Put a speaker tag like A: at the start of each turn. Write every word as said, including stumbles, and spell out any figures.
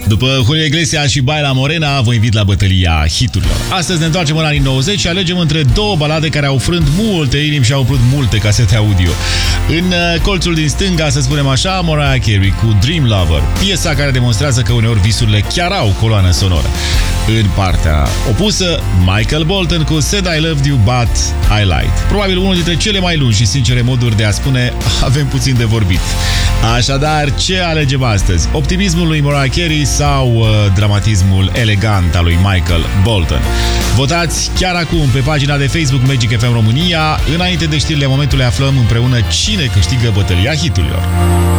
A: După Julio Iglesias și Baila Morena, vă invit la bătălia hiturilor. Astăzi ne întoarcem în anii nouăzeci și alegem între două balade care au frânt multe inimi și au umplut multe casete audio. În colțul din stânga, să spunem așa, Mariah Carey cu Dream Lover, piesa care demonstrează că uneori visurile chiar au coloană sonoră. În partea opusă, Michael Bolton cu Said I Loved You But I Lied. Probabil unul dintre cele mai lungi și sincere moduri de a spune avem puțin de vorbit. Așadar, ce alegem astăzi? Optimismul lui Mariah Carey sau uh, dramatismul elegant al lui Michael Bolton? Votați chiar acum pe pagina de Facebook Magic F M România. Înainte de știrile momentului aflăm împreună cine câștigă bătălia hiturilor.